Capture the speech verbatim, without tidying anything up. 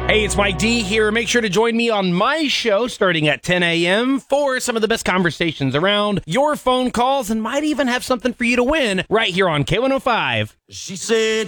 Hey, it's Mike D here. Make sure to join me on my show starting at ten a.m. for some of the best conversations around, your phone calls, and might even have something for you to win right here on K one oh five. She said...